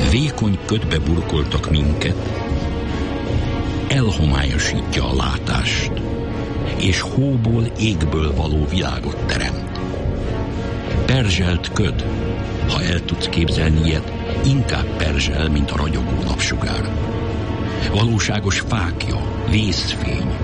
vékony ködbe burkoltak minket, elhomályosítja a látást, és hóból, égből való világot teremt. Perzselt köd, ha el tudsz képzelni ilyet, inkább perzsel, mint a ragyogó napsugár. Valóságos fákja, vészfény,